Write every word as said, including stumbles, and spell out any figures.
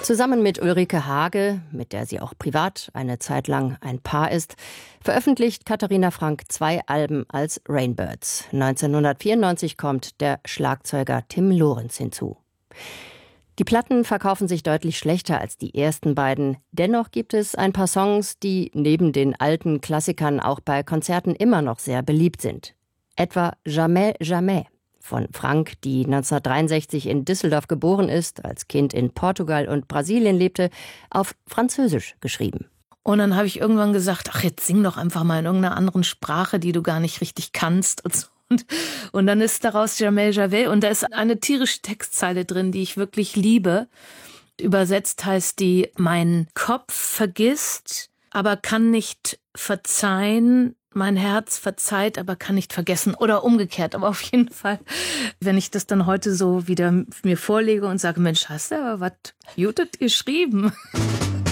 Zusammen mit Ulrike Hage, mit der sie auch privat eine Zeit lang ein Paar ist, veröffentlicht Katharina Frank zwei Alben als Rainbirds. neunzehnhundertvierundneunzig kommt der Schlagzeuger Tim Lorenz hinzu. Die Platten verkaufen sich deutlich schlechter als die ersten beiden. Dennoch gibt es ein paar Songs, die neben den alten Klassikern auch bei Konzerten immer noch sehr beliebt sind. Etwa Jamais, Jamais von Frank, die neunzehnhundertdreiundsechzig in Düsseldorf geboren ist, als Kind in Portugal und Brasilien lebte, auf Französisch geschrieben. Und dann habe ich irgendwann gesagt, ach, jetzt sing doch einfach mal in irgendeiner anderen Sprache, die du gar nicht richtig kannst und so. Und, und dann ist daraus Jamais, Jamais. Und da ist eine tierische Textzeile drin, die ich wirklich liebe. Übersetzt heißt die: Mein Kopf vergisst, aber kann nicht verzeihen. Mein Herz verzeiht, aber kann nicht vergessen. Oder umgekehrt. Aber auf jeden Fall, wenn ich das dann heute so wieder mir vorlege und sage, Mensch, hast du aber was Gutes geschrieben.